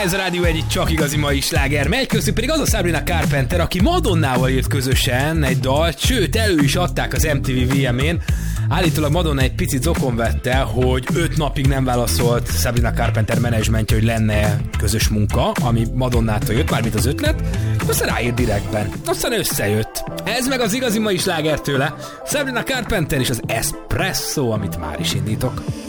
Ez a Rádió egy csak igazi mai sláger. Megy köztük pedig az a Sabrina Carpenter, aki Madonnával írt közösen egy dalt, sőt elő is adták az MTV VMA-n. Állítólag Madonna egy picit zokon vette, hogy 5 napig nem válaszolt Sabrina Carpenter menedzsmentje, hogy lenne közös munka, ami Madonnától jött, mármint az ötlet, aztán ráírt direktben. Aztán összejött. Ez meg az igazi mai sláger tőle. Sabrina Carpenter és az Espresso, amit már is indítok.